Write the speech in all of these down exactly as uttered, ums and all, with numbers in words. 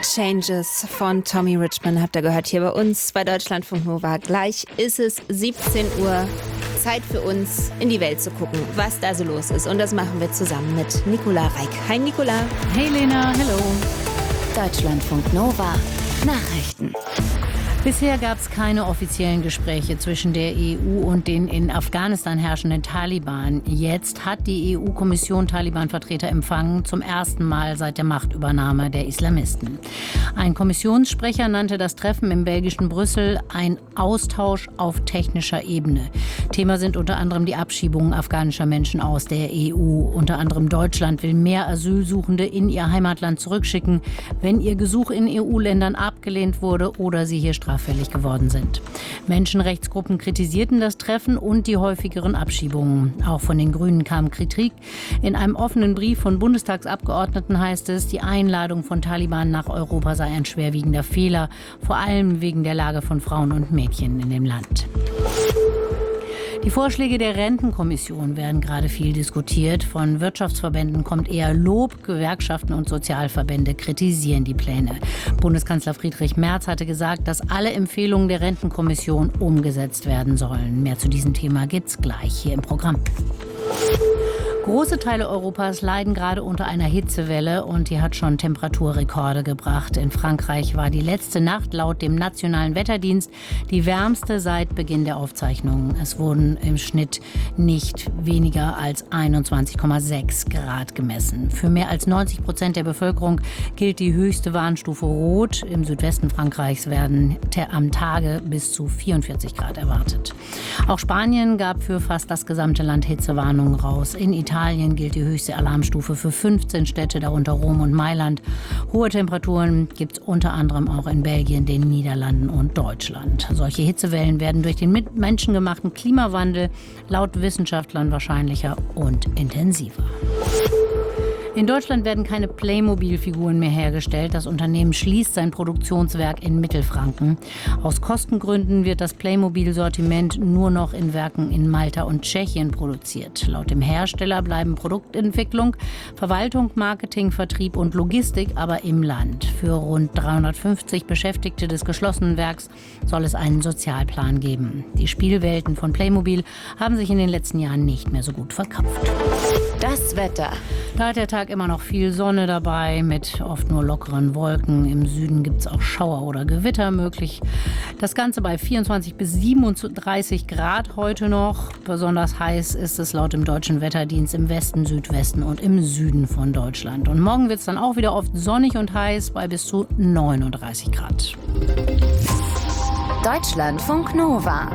Changes von Tommy Richman habt ihr gehört hier bei uns bei Deutschlandfunk Nova. Gleich ist es siebzehn Uhr. Zeit für uns, in die Welt zu gucken, was da so los ist. Und das machen wir zusammen mit Nicola Reik. Hi Nicola. Hey Lena, hello. Deutschlandfunk Nova. Nachrichten. Bisher gab es keine offiziellen Gespräche zwischen der E U und den in Afghanistan herrschenden Taliban. Jetzt hat die E U-Kommission Taliban-Vertreter empfangen, zum ersten Mal seit der Machtübernahme der Islamisten. Ein Kommissionssprecher nannte das Treffen im belgischen Brüssel ein Austausch auf technischer Ebene. Thema sind unter anderem die Abschiebungen afghanischer Menschen aus der E U. Unter anderem Deutschland will mehr Asylsuchende in ihr Heimatland zurückschicken, wenn ihr Gesuch in E U-Ländern abgelehnt wurde oder sie hier straffällig geworden sind. Menschenrechtsgruppen kritisierten das Treffen und die häufigeren Abschiebungen. Auch von den Grünen kam Kritik. In einem offenen Brief von Bundestagsabgeordneten heißt es, die Einladung von Taliban nach Europa sei ein schwerwiegender Fehler, vor allem wegen der Lage von Frauen und Mädchen in dem Land. Die Vorschläge der Rentenkommission werden gerade viel diskutiert. Von Wirtschaftsverbänden kommt eher Lob. Gewerkschaften und Sozialverbände kritisieren die Pläne. Bundeskanzler Friedrich Merz hatte gesagt, dass alle Empfehlungen der Rentenkommission umgesetzt werden sollen. Mehr zu diesem Thema gibt's gleich hier im Programm. Große Teile Europas leiden gerade unter einer Hitzewelle und die hat schon Temperaturrekorde gebracht. In Frankreich war die letzte Nacht laut dem Nationalen Wetterdienst die wärmste seit Beginn der Aufzeichnungen. Es wurden im Schnitt nicht weniger als einundzwanzig Komma sechs Grad gemessen. Für mehr als neunzig Prozent der Bevölkerung gilt die höchste Warnstufe Rot. Im Südwesten Frankreichs werden am Tage bis zu vierundvierzig Grad erwartet. Auch Spanien gab für fast das gesamte Land Hitzewarnungen raus. In Italien Italien gilt die höchste Alarmstufe für fünfzehn Städte, darunter Rom und Mailand. Hohe Temperaturen gibt es unter anderem auch in Belgien, den Niederlanden und Deutschland. Solche Hitzewellen werden durch den menschengemachten Klimawandel laut Wissenschaftlern wahrscheinlicher und intensiver. In Deutschland werden keine Playmobil-Figuren mehr hergestellt. Das Unternehmen schließt sein Produktionswerk in Mittelfranken. Aus Kostengründen wird das Playmobil-Sortiment nur noch in Werken in Malta und Tschechien produziert. Laut dem Hersteller bleiben Produktentwicklung, Verwaltung, Marketing, Vertrieb und Logistik aber im Land. Für rund dreihundertfünfzig Beschäftigte des geschlossenen Werks soll es einen Sozialplan geben. Die Spielwelten von Playmobil haben sich in den letzten Jahren nicht mehr so gut verkauft. Das Wetter. Da hat der Tag immer noch viel Sonne dabei, mit oft nur lockeren Wolken. Im Süden gibt es auch Schauer oder Gewitter möglich. Das Ganze bei vierundzwanzig bis siebenunddreißig Grad heute noch. Besonders heiß ist es laut dem Deutschen Wetterdienst im Westen, Südwesten und im Süden von Deutschland. Und morgen wird es dann auch wieder oft sonnig und heiß bei bis zu neununddreißig Grad. Deutschlandfunk Nova.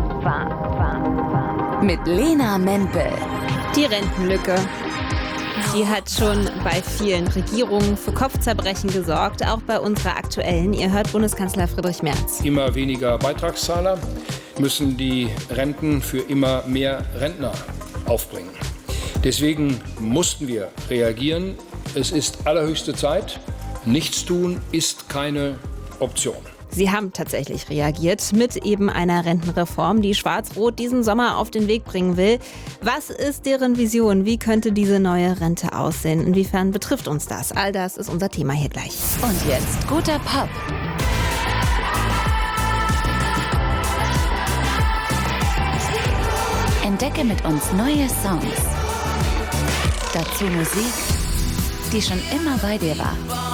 Mit Lena Mempel. Die Rentenlücke. Die hat schon bei vielen Regierungen für Kopfzerbrechen gesorgt, auch bei unserer aktuellen. Ihr hört Bundeskanzler Friedrich Merz. Immer weniger Beitragszahler müssen die Renten für immer mehr Rentner aufbringen. Deswegen mussten wir reagieren. Es ist allerhöchste Zeit. Nichts tun ist keine Option. Sie haben tatsächlich reagiert mit eben einer Rentenreform, die Schwarz-Rot diesen Sommer auf den Weg bringen will. Was ist deren Vision? Wie könnte diese neue Rente aussehen? Inwiefern betrifft uns das? All das ist unser Thema hier gleich. Und jetzt guter Pop. Entdecke mit uns neue Songs. Dazu Musik, die schon immer bei dir war.